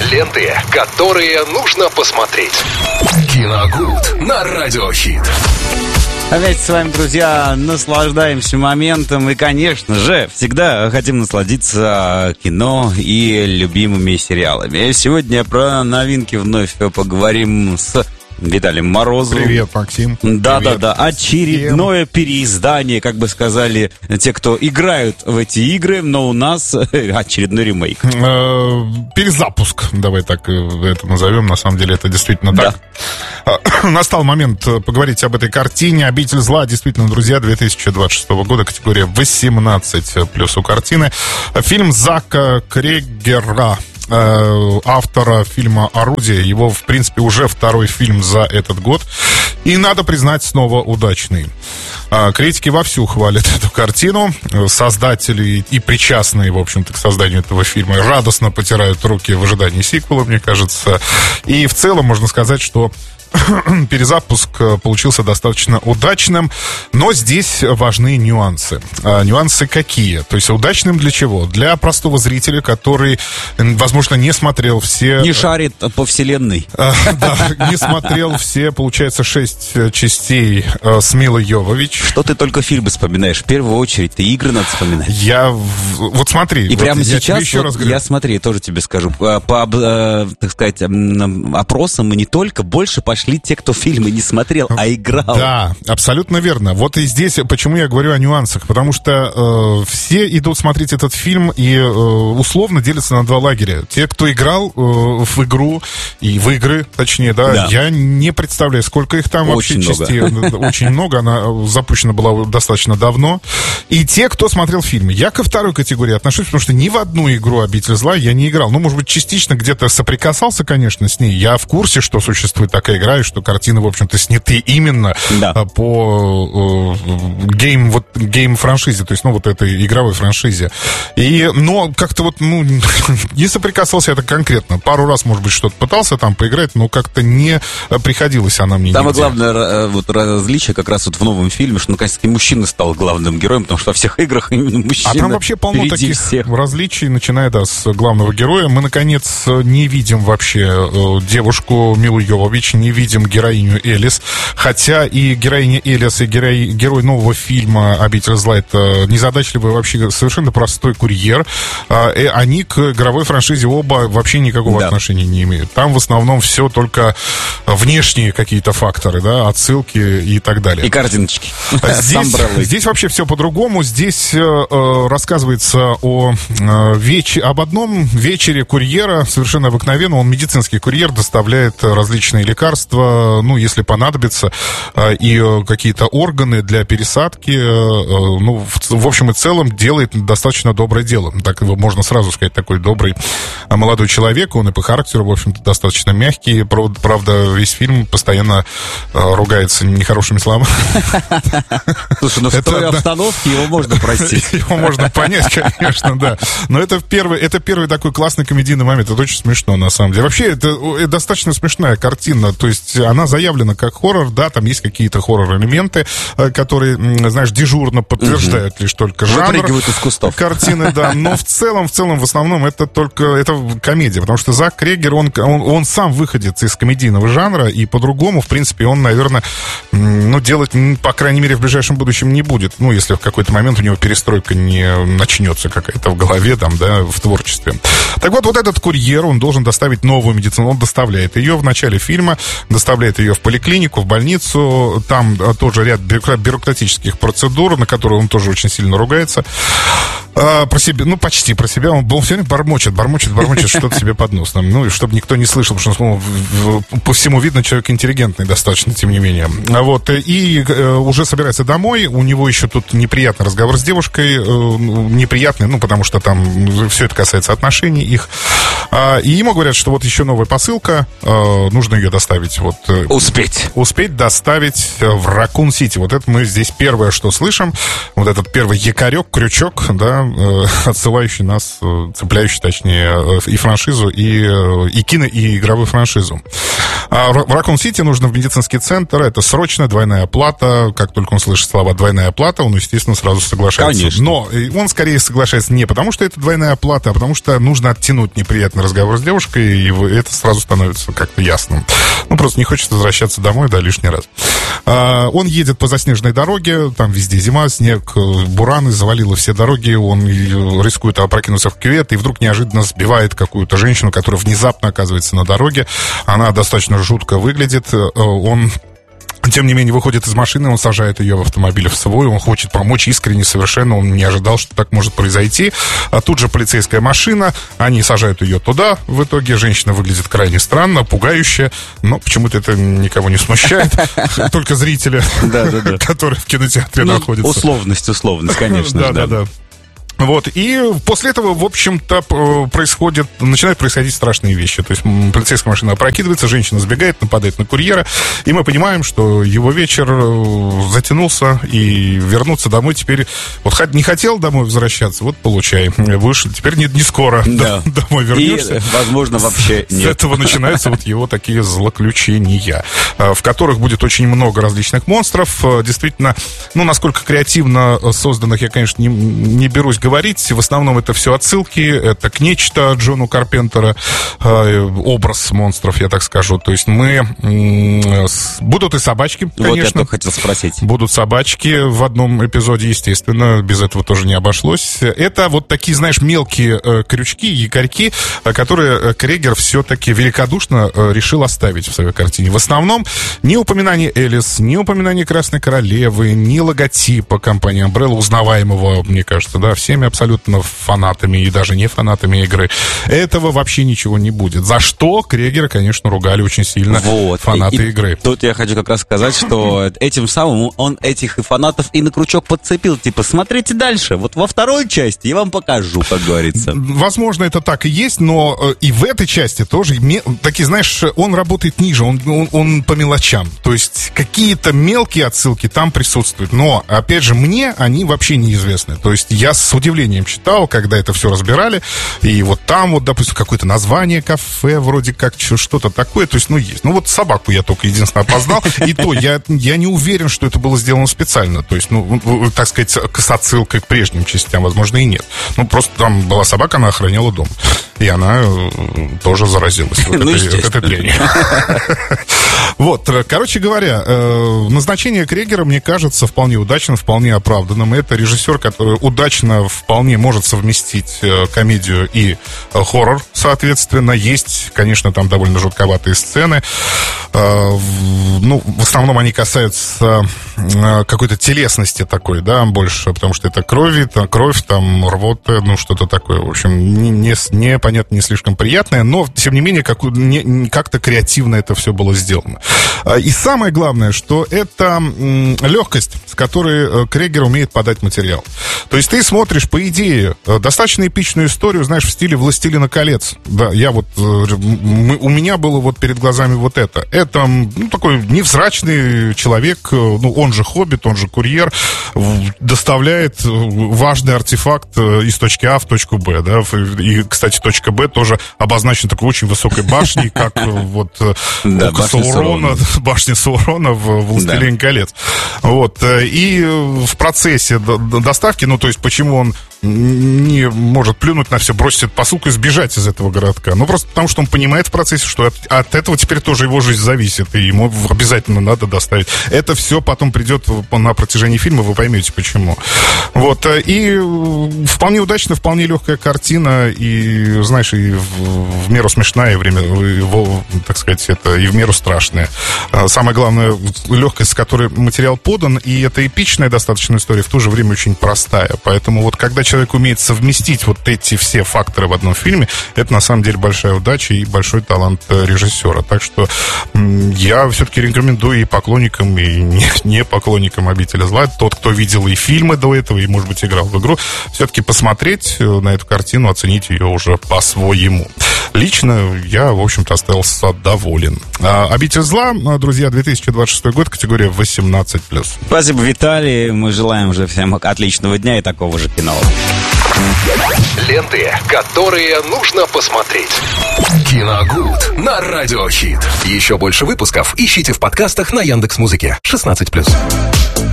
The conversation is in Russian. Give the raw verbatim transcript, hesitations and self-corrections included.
Ленты, которые нужно посмотреть. Киногуд на Радиохит. Опять с вами, друзья, наслаждаемся моментом и, конечно же, всегда хотим насладиться кино и любимыми сериалами. Сегодня про новинки вновь поговорим с Виталием Морозовым. Привет, Максим. Да-да-да, очередное переиздание, как бы сказали те, кто играют в эти игры, но у нас очередной ремейк. Перезапуск, давай так это назовем, на самом деле это действительно так. Да. Настал момент поговорить об этой картине. «Обитель зла», действительно, друзья, две тысячи двадцать шестого года, категория восемнадцать плюс у картины. Фильм Зака Крегера, автора фильма «Орудие». Его, в принципе, уже второй фильм за этот год. И, надо признать, снова удачный. Критики вовсю хвалят эту картину. Создатели и причастные, в общем-то, к созданию этого фильма радостно потирают руки в ожидании сиквела, мне кажется. И в целом можно сказать, что перезапуск получился достаточно удачным, но здесь важны нюансы. А, нюансы какие? То есть удачным для чего? Для простого зрителя, который, возможно, не смотрел все... Не шарит по вселенной. А, да, не смотрел все, получается, шесть частей а, с Милой Йовович. Что ты только фильмы вспоминаешь? В первую очередь, ты игры надо вспоминать. Я... Вот смотри. И вот прямо я сейчас, еще вот, раз говорю. я смотри, тоже тебе скажу, по, по э, так сказать, опросам и не только, больше пошли шли те, кто фильмы не смотрел, а играл. Да, абсолютно верно. Вот и здесь, почему я говорю о нюансах. Потому что э, все идут смотреть этот фильм и э, условно делятся на два лагеря. Те, кто играл э, в игру, и в игры, точнее, да, да. Я не представляю, сколько их там очень вообще много. частей. Очень много, она запущена была достаточно давно. И те, кто смотрел фильмы. Я ко второй категории отношусь, потому что ни в одну игру «Обитель зла» я не играл. Ну, может быть, частично где-то соприкасался, конечно, с ней. Я в курсе, что существует такая игра, и что картины, в общем-то, сняты именно да. по э, гейм, вот, гейм-франшизе, то есть, ну, вот этой игровой франшизе. И, но как-то вот, ну, не соприкасался это конкретно. Пару раз, может быть, что-то пытался там поиграть, но как-то не приходилось она мне. Самое главное вот, различие как раз вот в новом фильме, что, наконец-таки, мужчина стал главным героем, потому что во всех играх именно мужчина. А там вообще полно таких всех различий, начиная, да, с главного героя. Мы, наконец, не видим вообще э, девушку Милу Йовович, не видим героиню Элис, хотя и героиня Элис, и герой, герой нового фильма «Обитель зла» — это незадачливый, вообще совершенно простой курьер. А, и они к игровой франшизе оба вообще никакого да. отношения не имеют. Там в основном все только внешние какие-то факторы, да, отсылки и так далее. И картиночки. Здесь, здесь вообще все по-другому. Здесь э, рассказывается о, э, веч... об одном вечере курьера, совершенно обыкновенного. Он медицинский курьер, доставляет различные лекарства, ну, если понадобится, и какие-то органы для пересадки. Ну, в, в общем и целом, делает достаточно доброе дело. Так его можно сразу сказать, такой добрый молодой человек. Он и по характеру, в общем-то, достаточно мягкий. Правда, весь фильм постоянно ругается нехорошими словами. Слушай, ну в той обстановке его можно простить. Его можно понять, конечно, да. Но это первый, это первый такой классный комедийный момент. Это очень смешно, на самом деле. Вообще, это, это достаточно смешная картина. То есть она заявлена как хоррор, да, там есть какие-то хоррор-элементы, которые, знаешь, дежурно подтверждают угу. лишь только жанр. Выпрыгивают из кустов. Картины, да. Но в целом, в целом, в основном, это только это комедия. Потому что Зак Крегер, он, он, он сам выходит из комедийного жанра, и по-другому, в принципе, он, наверное, ну, делать, по крайней мере, в ближайшем будущем не будет. Ну, если в какой-то момент у него перестройка не начнется какая-то в голове, там, да, в творчестве. Так вот, вот этот курьер, он должен доставить новую медицину. Он доставляет ее в начале фильма, доставляет ее в поликлинику, в больницу. Там тоже ряд бюрократических процедур, на которые он тоже очень сильно ругается. А, про себя, ну, почти про себя. Он, он все время бормочет, бормочет, бормочет что-то себе под нос. Там, ну, чтобы никто не слышал, потому что ну, по всему видно, человек интеллигентный достаточно, тем не менее. Вот. И э, уже собирается домой. У него еще тут неприятный разговор с девушкой. Э, неприятный, ну, потому что там все это касается отношений их. А, и ему говорят, что вот еще новая посылка. Э, нужно ее доставить. Вот, э, успеть. Успеть доставить в Ракун-Сити. Вот это мы здесь первое, что слышим. Вот этот первый якорек, крючок, да, э, отсылающий нас, э, цепляющий, точнее, э, и франшизу, и, э, и кино, и игровую франшизу. А в Ракун-Сити нужно в медицинский центр. Это срочно, двойная оплата. Как только он слышит слова «двойная оплата», он, естественно, сразу соглашается. Конечно. Но он скорее соглашается не потому, что это двойная оплата, а потому что нужно оттянуть неприятный разговор с девушкой, и это сразу становится как-то ясным. Ну, просто не хочет возвращаться домой, да, лишний раз. А, он едет по заснеженной дороге, там везде зима, снег, бураны, завалило все дороги, он рискует опрокинуться в кювет, и вдруг неожиданно сбивает какую-то женщину, которая внезапно оказывается на дороге. Она достаточно жутко выглядит, он... Тем не менее, выходит из машины, он сажает ее в автомобиль в свой, он хочет помочь искренне, совершенно, он не ожидал, что так может произойти. А тут же полицейская машина, они сажают ее туда, в итоге женщина выглядит крайне странно, пугающе, но почему-то это никого не смущает, только зрители, которые в кинотеатре находятся. Условность, условность, конечно. Да-да-да. Вот, и после этого, в общем-то, происходит, начинают происходить страшные вещи. То есть полицейская машина опрокидывается, женщина сбегает, нападает на курьера, и мы понимаем, что его вечер затянулся, и вернуться домой теперь... Вот не хотел домой возвращаться, вот получай. Вышел, теперь не, не скоро да. домой вернешься. И, возможно, вообще нет. С этого начинаются вот его такие злоключения, в которых будет очень много различных монстров. Действительно, ну, насколько креативно созданных, я, конечно, не, не берусь говорить. Говорить. В основном это все отсылки, это к нечто Джону Карпентера, э, образ монстров, я так скажу. То есть мы... Э, с, будут и собачки, конечно. Вот я только хотел спросить. Будут собачки в одном эпизоде, естественно, без этого тоже не обошлось. Это вот такие, знаешь, мелкие э, крючки, якорьки, э, которые Крегер все-таки великодушно э, решил оставить в своей картине. В основном ни упоминание Элис, ни упоминание Красной Королевы, ни логотипа компании Umbrella, узнаваемого, мне кажется, да, всеми абсолютно фанатами и даже не фанатами игры. Этого вообще ничего не будет. За что Крегера, конечно, ругали очень сильно вот. фанаты и, игры. И тут я хочу как раз сказать, что этим самым он этих и фанатов и на крючок подцепил. Типа, смотрите дальше. Вот во второй части я вам покажу, как говорится. Возможно, это так и есть, но и в этой части тоже, такие, знаешь, он работает ниже, он, он, он по мелочам. То есть какие-то мелкие отсылки там присутствуют. Но, опять же, мне они вообще неизвестны. То есть я с удивлением читал, когда это все разбирали, и вот там вот, допустим, какое-то название кафе, вроде как что-то такое, то есть, ну, есть. Ну, вот собаку я только единственное опознал, и то я, я не уверен, что это было сделано специально, то есть, ну, так сказать, с отсылкой к прежним частям, возможно, и нет. Ну, просто там была собака, она охраняла дом, и она тоже заразилась вот ну, этой, этой дрянью. Вот, короче говоря, назначение Крегера, мне кажется, вполне удачным, вполне оправданным. Это режиссер, который удачно вполне может совместить комедию и хоррор, соответственно. Есть, конечно, там довольно жутковатые сцены. Ну, в основном они касаются какой-то телесности такой, да, больше, потому что это крови, там, кровь, там, рвота, ну, что-то такое, в общем, не, не, непонятно, не слишком приятное, но, тем не менее, как, не, как-то креативно это все было сделано. И самое главное, что это м, легкость, с которой Крегер умеет подать материал. То есть ты смотришь, по идее, достаточно эпичную историю, знаешь, в стиле «Властелина колец». Да, я вот, мы, у меня было вот перед глазами вот это. Это, ну, такой невзрачный человек, ну, он же хоббит, он же курьер, доставляет важный артефакт из точки А в точку Б, да, и, кстати, точка Б тоже обозначена такой очень высокой башней, как вот да, око Саурона, башня Саурона в «Властелине да. колец». Вот, и в процессе доставки, ну, то есть, почему он не может плюнуть на все, бросить эту посылку и сбежать из этого городка. Ну, просто потому, что он понимает в процессе, что от, от этого теперь тоже его жизнь зависит, и ему обязательно надо доставить. Это все потом придет на протяжении фильма, вы поймете, почему. Вот, и вполне удачно, вполне легкая картина, и, знаешь, и в, в меру смешная, и время, его, так сказать, это и в меру страшная. Самое главное, легкость, с которой материал подан, и это эпичная достаточно история, в то же время очень простая. Поэтому вот когда человек умеет совместить вот эти все факторы в одном фильме, это на самом деле большая удача и большой талант режиссера. Так что я все-таки рекомендую и поклонникам, и не, не поклонникам «Обители зла», тот, кто видел и фильмы до этого, и, может быть, играл в игру, все-таки посмотреть на эту картину, оценить ее уже по-своему. Лично я, в общем-то, остался доволен. «Обитель зла», друзья, две тысячи двадцать шестой год, категория восемнадцать плюс. Спасибо, Виталий. Мы желаем уже всем отличного дня и такого же кино. Ленты, которые нужно посмотреть. Киногуд на Радиохит. Еще больше выпусков ищите в подкастах на Яндекс.Музыке. шестнадцать плюс.